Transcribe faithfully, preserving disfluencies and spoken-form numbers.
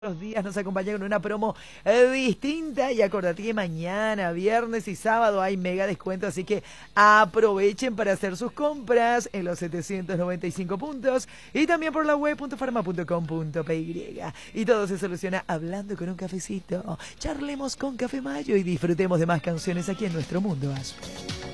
Los días nos acompaña con una promo eh, distinta y acordate que mañana, viernes y sábado hay mega descuento, así que aprovechen para hacer sus compras en los setecientos noventa y cinco puntos y también por la web punto farma punto com punto py. Y todo se soluciona hablando con un cafecito. Charlemos con Café Mayo y disfrutemos de más canciones aquí en nuestro mundo azul.